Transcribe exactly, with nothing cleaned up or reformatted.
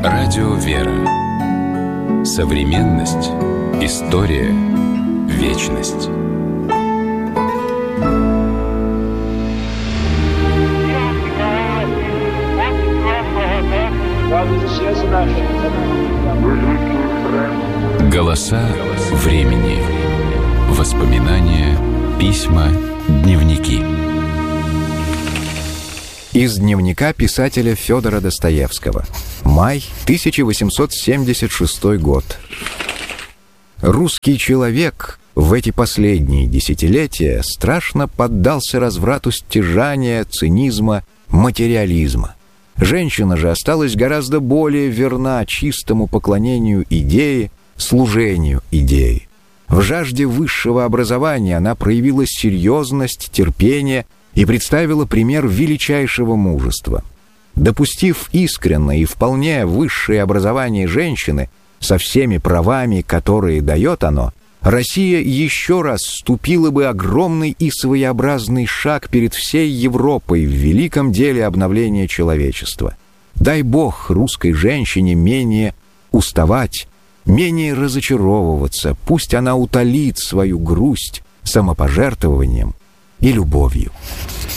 Радио «Вера». Современность. История. Вечность. Голоса времени. Воспоминания, письма, дневники. Из дневника писателя Федора Достоевского. Май тысяча восемьсот семьдесят шестой год. Русский человек в эти последние десятилетия страшно поддался разврату стяжания, цинизма, материализма. Женщина же осталась гораздо более верна чистому поклонению идее, служению идее. В жажде высшего образования она проявила серьезность, терпение и представила пример величайшего мужества. Допустив искренне и вполне высшее образование женщины со всеми правами, которые дает оно, Россия еще раз ступила бы огромный и своеобразный шаг перед всей Европой в великом деле обновления человечества. Дай Бог русской женщине менее уставать, менее разочаровываться, пусть она утолит свою грусть самопожертвованием и любовью.